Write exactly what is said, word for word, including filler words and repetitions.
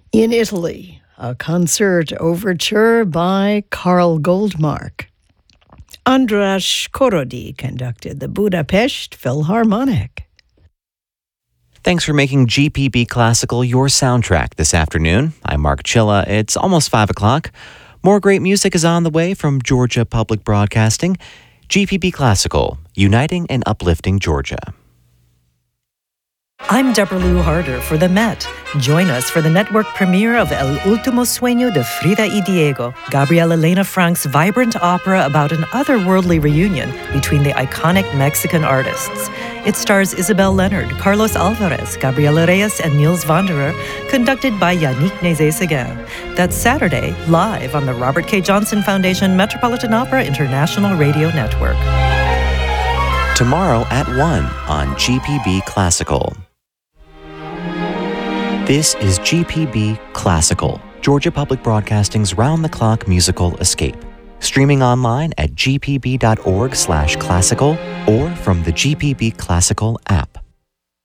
In Italy, a concert overture by Karl Goldmark. András Korody conducted the Budapest Philharmonic. Thanks for making G P B Classical your soundtrack this afternoon. I'm Mark Chilla. It's almost five o'clock. More great music is on the way from Georgia Public Broadcasting. G P B Classical, uniting and uplifting Georgia. I'm Deborah Lou Harder for The Met. Join us for the network premiere of El Último Sueño de Frida y Diego, Gabriela Lena Frank's vibrant opera about an otherworldly reunion between the iconic Mexican artists. It stars Isabel Leonard, Carlos Alvarez, Gabriela Reyes, and Niels Wanderer, conducted by Yannick Nézet-Séguin. That's Saturday, live on the Robert K. Johnson Foundation Metropolitan Opera International Radio Network. Tomorrow at one on G P B Classical. This is G P B Classical, Georgia Public Broadcasting's round-the-clock musical escape. Streaming online at g p b dot org slash classical or from the G P B Classical app.